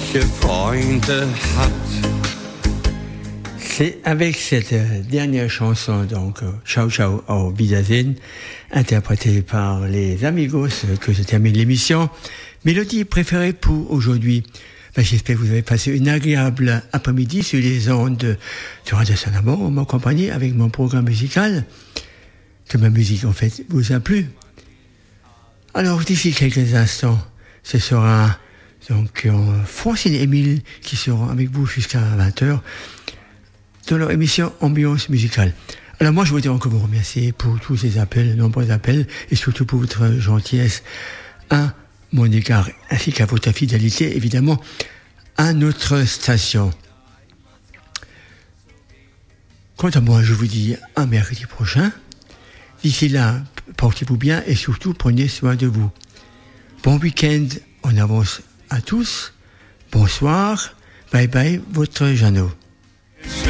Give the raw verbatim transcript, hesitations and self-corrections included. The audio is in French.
C'est avec cette dernière chanson, donc Ciao Ciao au Wiedersehen, interprétée par les Amigos, que je termine l'émission. Mélodie préférée pour aujourd'hui. Ben, j'espère que vous avez passé une agréable après-midi sur les ondes de Radio Saint-Amand, en m'accompagner avec mon programme musical, que ma musique en fait vous a plu. Alors d'ici quelques instants, ce sera donc euh, Francine et Émile qui seront avec vous jusqu'à vingt heures dans leur émission Ambiance musicale. Alors moi je voudrais encore vous remercier pour tous ces appels, nombreux appels, et surtout pour votre gentillesse à mon égard, ainsi qu'à votre fidélité évidemment à notre station. Quant à moi, je vous dis à mercredi prochain. D'ici là, portez-vous bien et surtout prenez soin de vous. Bon week-end en avance à tous. Bonsoir. Bye bye, votre Jeannot.